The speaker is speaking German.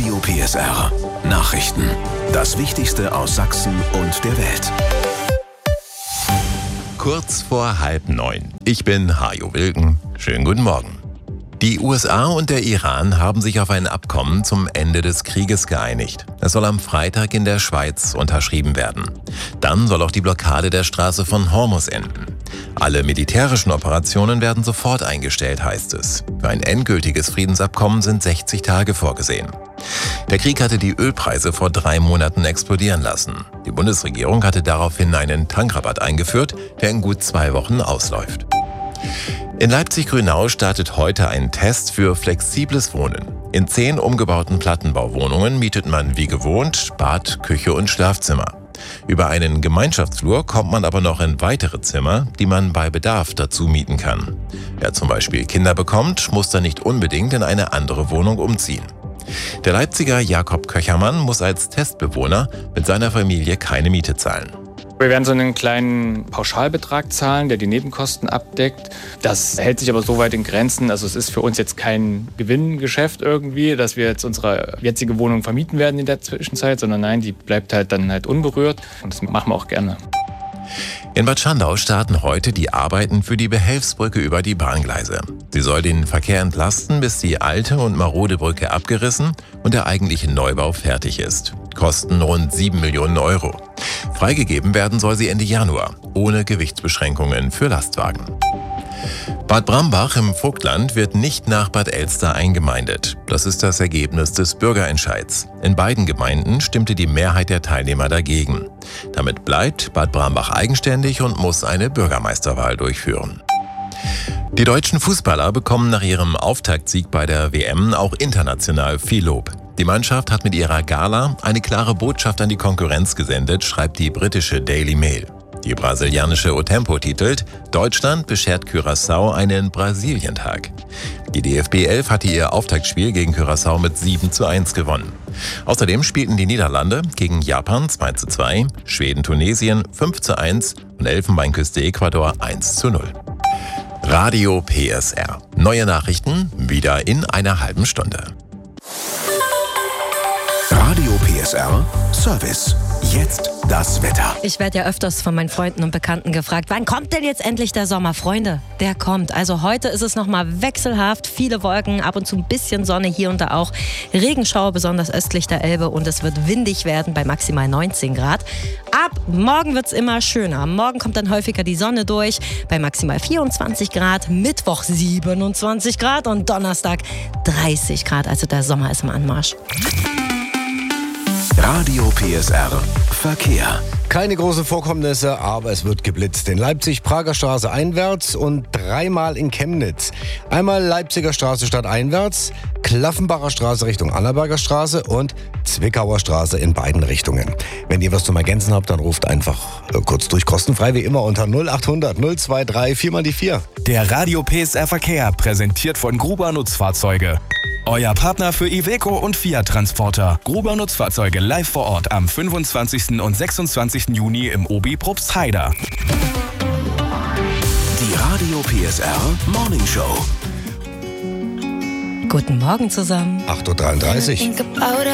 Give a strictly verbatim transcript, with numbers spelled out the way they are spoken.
Radio P S R. Nachrichten. Das Wichtigste aus Sachsen und der Welt. Kurz vor halb neun. Ich bin Hajo Wilken. Schönen guten Morgen. Die U S A und der Iran haben sich auf ein Abkommen zum Ende des Krieges geeinigt. Es soll am Freitag in der Schweiz unterschrieben werden. Dann soll auch die Blockade der Straße von Hormuz enden. Alle militärischen Operationen werden sofort eingestellt, heißt es. Für ein endgültiges Friedensabkommen sind sechzig Tage vorgesehen. Der Krieg hatte die Ölpreise vor drei Monaten explodieren lassen. Die Bundesregierung hatte daraufhin einen Tankrabatt eingeführt, der in gut zwei Wochen ausläuft. In Leipzig-Grünau startet heute ein Test für flexibles Wohnen. In zehn umgebauten Plattenbauwohnungen mietet man wie gewohnt Bad, Küche und Schlafzimmer. Über einen Gemeinschaftsflur kommt man aber noch in weitere Zimmer, die man bei Bedarf dazu mieten kann. Wer zum Beispiel Kinder bekommt, muss dann nicht unbedingt in eine andere Wohnung umziehen. Der Leipziger Jakob Köchermann muss als Testbewohner mit seiner Familie keine Miete zahlen. Wir werden so einen kleinen Pauschalbetrag zahlen, der die Nebenkosten abdeckt. Das hält sich aber so weit in Grenzen. Also es ist für uns jetzt kein Gewinngeschäft irgendwie, dass wir jetzt unsere jetzige Wohnung vermieten werden in der Zwischenzeit, sondern nein, die bleibt halt dann halt unberührt und das machen wir auch gerne. In Bad Schandau starten heute die Arbeiten für die Behelfsbrücke über die Bahngleise. Sie soll den Verkehr entlasten, bis die alte und marode Brücke abgerissen und der eigentliche Neubau fertig ist. Kosten rund sieben Millionen Euro. Freigegeben werden soll sie Ende Januar, ohne Gewichtsbeschränkungen für Lastwagen. Bad Brambach im Vogtland wird nicht nach Bad Elster eingemeindet. Das ist das Ergebnis des Bürgerentscheids. In beiden Gemeinden stimmte die Mehrheit der Teilnehmer dagegen. Damit bleibt Bad Brambach eigenständig und muss eine Bürgermeisterwahl durchführen. Die deutschen Fußballer bekommen nach ihrem Auftaktsieg bei der W M auch international viel Lob. Die Mannschaft hat mit ihrer Gala eine klare Botschaft an die Konkurrenz gesendet, schreibt die britische Daily Mail. Die brasilianische O-Tempo titelt: Deutschland beschert Curaçao einen Brasilientag. Die D F B elf hatte ihr Auftaktspiel gegen Curaçao mit sieben zu eins gewonnen. Außerdem spielten die Niederlande gegen Japan zwei zu zwei, Schweden Tunesien fünf zu eins und Elfenbeinküste Ecuador eins zu null. Radio P S R. Neue Nachrichten wieder in einer halben Stunde. Radio P S R Service. Jetzt das Wetter. Ich werde ja öfters von meinen Freunden und Bekannten gefragt, wann kommt denn jetzt endlich der Sommer? Freunde, der kommt. Also heute ist es nochmal wechselhaft, viele Wolken, ab und zu ein bisschen Sonne, hier und da auch Regenschauer, besonders östlich der Elbe, und es wird windig werden bei maximal neunzehn Grad. Ab morgen wird es immer schöner. Morgen kommt dann häufiger die Sonne durch bei maximal vierundzwanzig Grad, Mittwoch siebenundzwanzig Grad und Donnerstag dreißig Grad. Also der Sommer ist im Anmarsch. Radio P S R Verkehr. Keine großen Vorkommnisse, aber es wird geblitzt. In Leipzig, Prager Straße einwärts und dreimal in Chemnitz. Einmal Leipziger Straße stadteinwärts, Klaffenbacher Straße Richtung Annaberger Straße und Zwickauer Straße in beiden Richtungen. Wenn ihr was zum Ergänzen habt, dann ruft einfach äh, kurz durch, kostenfrei wie immer unter null acht hundert null zwei drei vier mal die vier. Der Radio P S R Verkehr, präsentiert von Gruber Nutzfahrzeuge. Euer Partner für Iveco und Fiat Transporter. Gruber Nutzfahrzeuge live vor Ort am fünfundzwanzigsten und sechsundzwanzigsten Juni im Obi Probstheida. Die Radio P S R Morning Show. Guten Morgen zusammen. acht Uhr dreiunddreißig.